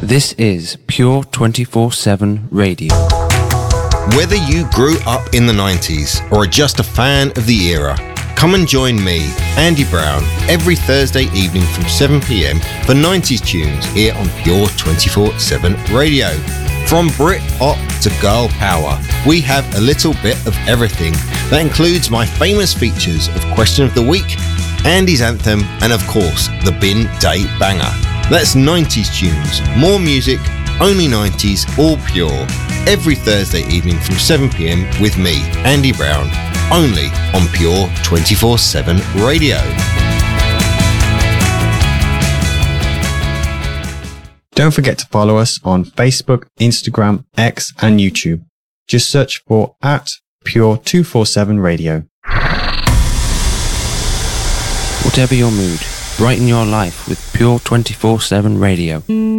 This is Pure 24/7 Radio. Whether you grew up in the 90s or are just a fan of the era, come and join me, Andy Brown, every Thursday evening from 7 p.m. for 90s tunes here on Pure 24/7 Radio. From Brit-pop to girl power, we have a little bit of everything. That includes my famous features of Question of the Week, Andy's Anthem, and of course, the Bin Day Banger. That's 90s tunes, more music, only 90s, all pure. Every Thursday evening from 7 p.m. with me, Andy Brown, only on Pure 24/7 Radio. Don't forget to follow us on Facebook, Instagram, X, and YouTube. Just search for @Pure247 Radio. Whatever your mood, brighten your life with Pure 24/7 Radio.